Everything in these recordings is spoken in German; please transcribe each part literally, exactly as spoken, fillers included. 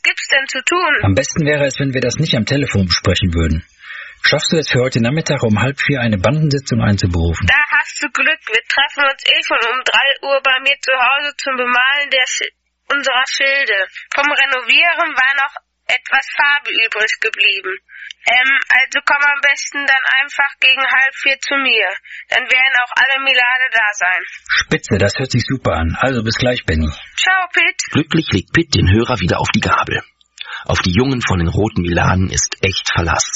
gibt's denn zu tun? Am besten wäre es, wenn wir das nicht am Telefon besprechen würden. Schaffst du es für heute Nachmittag um halb vier eine Bandensitzung einzuberufen? Da hast du Glück. Wir treffen uns eh schon um drei Uhr bei mir zu Hause zum Bemalen der Sch- unserer Schilde. Vom Renovieren war noch etwas Farbe übrig geblieben. Ähm, also komm am besten dann einfach gegen halb vier zu mir. Dann werden auch alle Milane da sein. Spitze, das hört sich super an. Also bis gleich, Benny. Ciao, Pitt. Glücklich legt Pitt den Hörer wieder auf die Gabel. Auf die Jungen von den roten Milanen ist echt Verlass.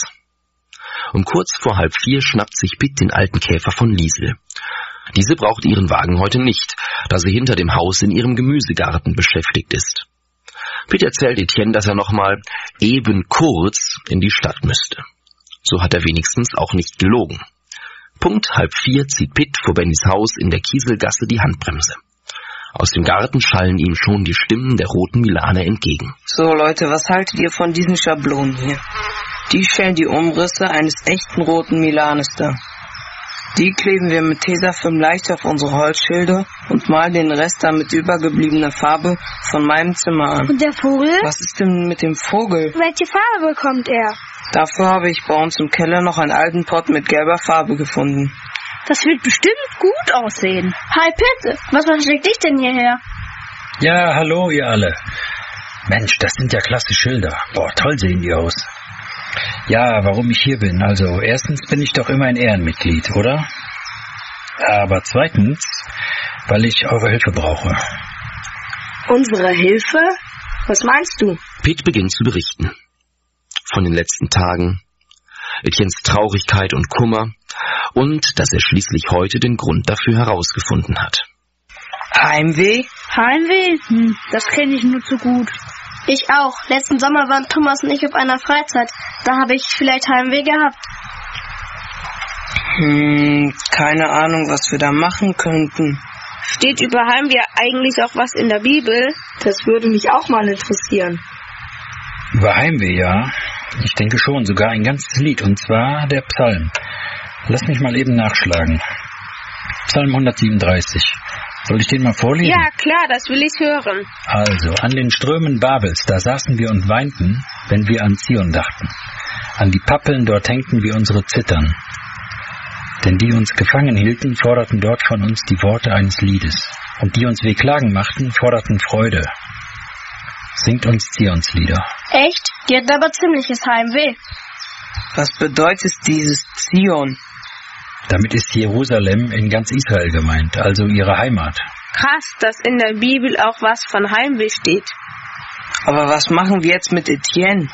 Um kurz vor halb vier schnappt sich Pitt den alten Käfer von Liesel. Diese braucht ihren Wagen heute nicht, da sie hinter dem Haus in ihrem Gemüsegarten beschäftigt ist. Pitt erzählt Etienne, dass er nochmal eben kurz in die Stadt müsste. So hat er wenigstens auch nicht gelogen. Punkt halb vier zieht Pitt vor Bennys Haus in der Kieselgasse die Handbremse. Aus dem Garten schallen ihm schon die Stimmen der roten Milane entgegen. So Leute, was haltet ihr von diesen Schablonen hier? Die stellen die Umrisse eines echten roten Milanes dar. Die kleben wir mit Tesafilm leicht auf unsere Holzschilde und malen den Rest dann mit übergebliebener Farbe von meinem Zimmer an. Und der Vogel? Was ist denn mit dem Vogel? Welche Farbe bekommt er? Dafür habe ich bei uns im Keller noch einen alten Pott mit gelber Farbe gefunden. Das wird bestimmt gut aussehen. Hi Pitt, was verschickt dich denn hierher? Ja, hallo ihr alle. Mensch, das sind ja klasse Schilder. Boah, toll sehen die aus. Ja, warum ich hier bin. Also, erstens bin ich doch immer ein Ehrenmitglied, oder? Aber zweitens, weil ich eure Hilfe brauche. Unsere Hilfe? Was meinst du? Pitt beginnt zu berichten. Von den letzten Tagen, Etiennes Traurigkeit und Kummer und dass er schließlich heute den Grund dafür herausgefunden hat. Heimweh? Heimweh? Hm, das kenne ich nur zu gut. Ich auch. Letzten Sommer waren Thomas und ich auf einer Freizeit. Da habe ich vielleicht Heimweh gehabt. Hm, keine Ahnung, was wir da machen könnten. Steht über Heimweh eigentlich auch was in der Bibel? Das würde mich auch mal interessieren. Über Heimweh, ja. Ich denke schon, sogar ein ganzes Lied, und zwar der Psalm. Lass mich mal eben nachschlagen. Psalm hundertsiebenunddreißig. Soll ich den mal vorlesen? Ja, klar, das will ich hören. Also, an den Strömen Babels, da saßen wir und weinten, wenn wir an Zion dachten. An die Pappeln, dort hängten wir unsere Zittern. Denn die uns gefangen hielten, forderten dort von uns die Worte eines Liedes. Und die uns wehklagen machten, forderten Freude. Singt uns Zionslieder. Echt? Die hatten aber ziemliches Heimweh. Was bedeutet dieses Zion? Damit ist Jerusalem in ganz Israel gemeint, also ihre Heimat. Krass, dass in der Bibel auch was von Heimweh steht. Aber was machen wir jetzt mit Etienne?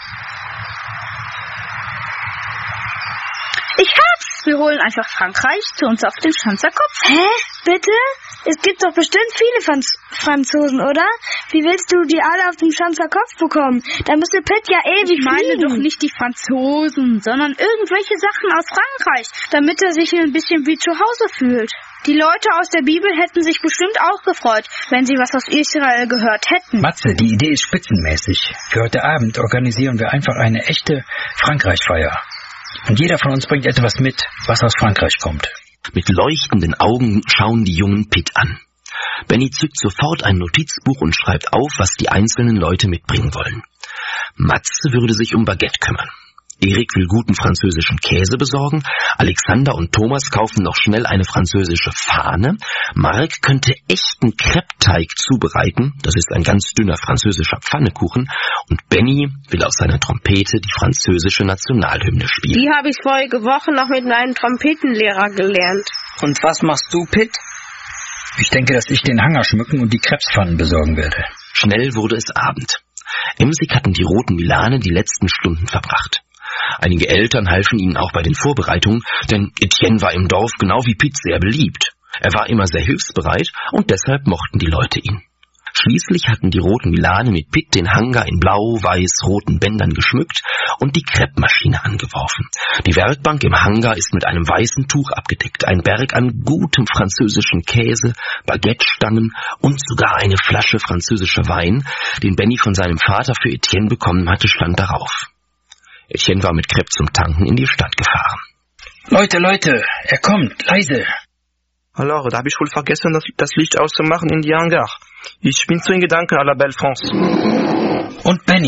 Ich hab's! Wir holen einfach Frankreich zu uns auf den Schanzer Kopf. Hä? Bitte? Es gibt doch bestimmt viele Franz- Franzosen, oder? Wie willst du die alle auf dem Schanzer Kopf bekommen? Da müsste Pitt ja ewig Ich meine fliegen. doch nicht die Franzosen, sondern irgendwelche Sachen aus Frankreich, damit er sich ein bisschen wie zu Hause fühlt. Die Leute aus der Bibel hätten sich bestimmt auch gefreut, wenn sie was aus Israel gehört hätten. Matze, die Idee ist spitzenmäßig. Für heute Abend organisieren wir einfach eine echte Frankreich-Feier. Und jeder von uns bringt etwas mit, was aus Frankreich kommt. Mit leuchtenden Augen schauen die Jungen Pitt an. Benny zückt sofort ein Notizbuch und schreibt auf, was die einzelnen Leute mitbringen wollen. Matze würde sich um Baguette kümmern. Erik will guten französischen Käse besorgen. Alexander und Thomas kaufen noch schnell eine französische Fahne. Marek könnte echten Kreppteig zubereiten. Das ist ein ganz dünner französischer Pfannekuchen. Und Benny will auf seiner Trompete die französische Nationalhymne spielen. Die habe ich vorige Woche noch mit meinem Trompetenlehrer gelernt. Und was machst du, Pitt? Ich denke, dass ich den Hanger schmücken und die Krebspfannen besorgen werde. Schnell wurde es Abend. Emsig hatten die roten Milane die letzten Stunden verbracht. Einige Eltern halfen ihnen auch bei den Vorbereitungen, denn Etienne war im Dorf genau wie Pitt sehr beliebt. Er war immer sehr hilfsbereit und deshalb mochten die Leute ihn. Schließlich hatten die roten Milane mit Pitt den Hangar in blau-weiß-roten Bändern geschmückt und die Kreppmaschine angeworfen. Die Werkbank im Hangar ist mit einem weißen Tuch abgedeckt. Ein Berg an gutem französischen Käse, Baguettestangen und sogar eine Flasche französischer Wein, den Benny von seinem Vater für Etienne bekommen hatte, stand darauf. Etienne war mit Krepp zum Tanken in die Stadt gefahren. Leute, Leute, er kommt, leise. Alors, da habe ich wohl vergessen, das, das Licht auszumachen in die Hangar. Ich bin zu in Gedanken à la Belle France. Und Benny.